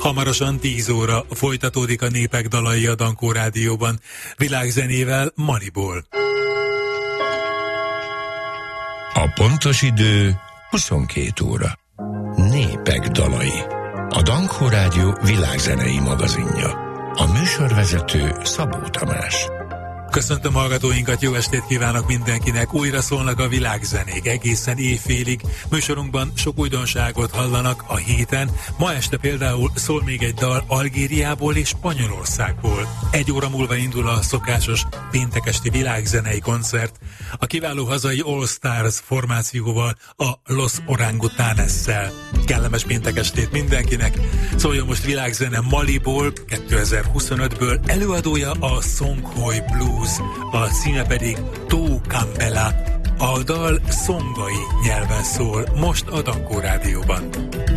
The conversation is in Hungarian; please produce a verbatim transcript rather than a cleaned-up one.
Hamarosan tíz óra folytatódik a Népek dalai a Dankó Rádióban, világzenével Maliból. A pontos idő huszonkettő óra. Népek dalai. A Dankó Rádió világzenei magazinja. A műsorvezető Szabó Tamás. Köszöntöm hallgatóinkat, jó estét kívánok mindenkinek! Újra szólnak a világzenék egészen éjfélig. Műsorunkban sok újdonságot hallanak a héten. Ma este például szól még egy dal Algériából és Spanyolországból. Egy óra múlva indul a szokásos péntekesti világzenei koncert. A kiváló hazai All Stars formációval, a Los Orangutanes-szel. Kellemes péntekestét mindenkinek! Szóljon most világzene Maliból, kétezer-huszonötből, előadója a Songhai Blues, a színe pedig Tó Kambela. A dal szongai nyelven szól, most a Dankó Rádióban.